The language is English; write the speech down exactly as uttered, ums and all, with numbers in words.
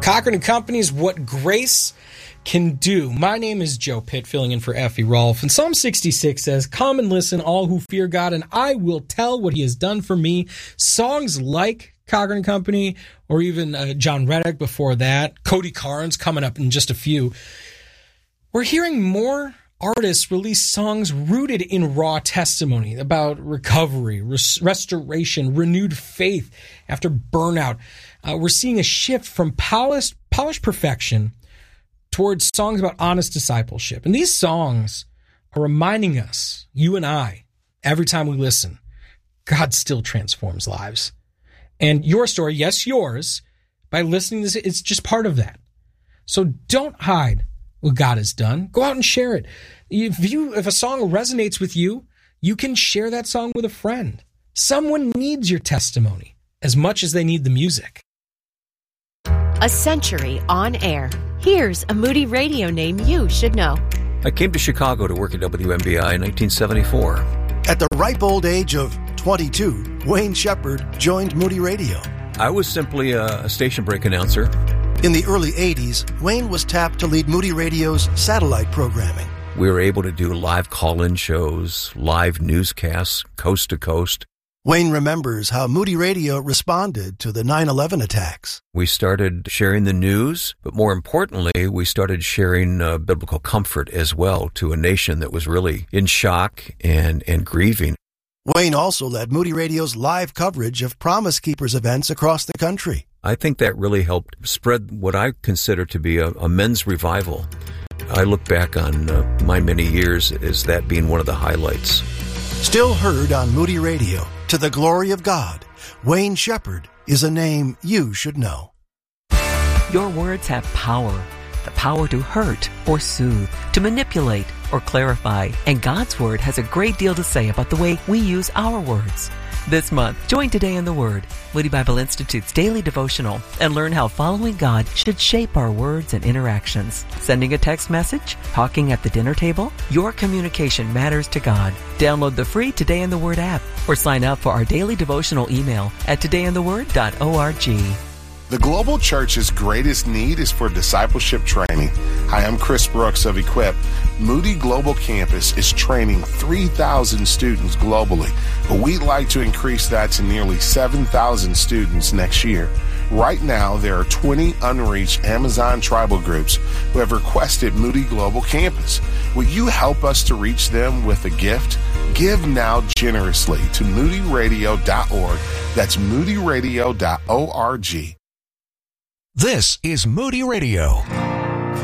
Cochran and Company's What Grace Can Do. My name is Joe Pitt, filling in for Effie Rolfe. And Psalm sixty-six says, "Come and listen, all who fear God, and I will tell what he has done for me." Songs like Cochran and Company, or even uh, John Reddick before that, Cody Carnes coming up in just a few. We're hearing more artists release songs rooted in raw testimony about recovery, res- restoration, renewed faith after burnout. Uh, we're seeing a shift from polished, polished perfection towards songs about honest discipleship. And these songs are reminding us, you and I, every time we listen, God still transforms lives. And your story, yes, yours, by listening to this, it's just part of that. So don't hide what God has done. Go out and share it. If you, if a song resonates with you, you can share that song with a friend. Someone needs your testimony as much as they need the music. A century on air. Here's a Moody Radio name you should know. I came to Chicago to work at W M B I in nineteen seventy-four. At the ripe old age of twenty-two, Wayne Shepherd joined Moody Radio. I was simply a, a station break announcer. In the early eighties, Wayne was tapped to lead Moody Radio's satellite programming. We were able to do live call-in shows, live newscasts, coast to coast. Wayne remembers how Moody Radio responded to the nine eleven attacks. We started sharing the news, but more importantly, we started sharing uh, biblical comfort as well to a nation that was really in shock and, and grieving. Wayne also led Moody Radio's live coverage of Promise Keepers events across the country. I think that really helped spread what I consider to be a, a men's revival. I look back on uh, my many years as that being one of the highlights. Still heard on Moody Radio, to the glory of God, Wayne Shepherd is a name you should know. Your words have power. The power to hurt or soothe, to manipulate or clarify. And God's Word has a great deal to say about the way we use our words. This month, join Today in the Word, Moody Bible Institute's daily devotional, and learn how following God should shape our words and interactions. Sending a text message? Talking at the dinner table? Your communication matters to God. Download the free Today in the Word app or sign up for our daily devotional email at today in the word dot org. The Global Church's greatest need is for discipleship training. Hi, I'm Chris Brooks of Equip. Moody Global Campus is training three thousand students globally, but we'd like to increase that to nearly seven thousand students next year. Right now, there are twenty unreached Amazon tribal groups who have requested Moody Global Campus. Will you help us to reach them with a gift? Give now generously to moody radio dot org. That's moody radio dot org. This is Moody Radio.